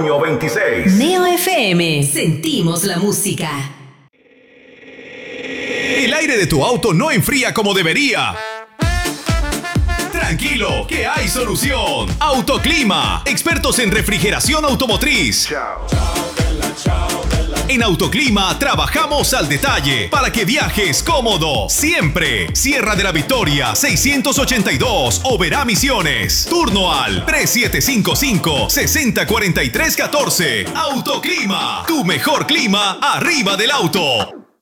Otoño 26. Neo FM. Sentimos la música. El aire de tu auto no enfría como debería. Tranquilo, que hay solución. Autoclima, expertos en refrigeración automotriz. En Autoclima trabajamos al detalle para que viajes cómodo siempre. Sierra de la Victoria 682 Oberá Misiones. Turno al 3755-604314. Autoclima, tu mejor clima arriba del auto.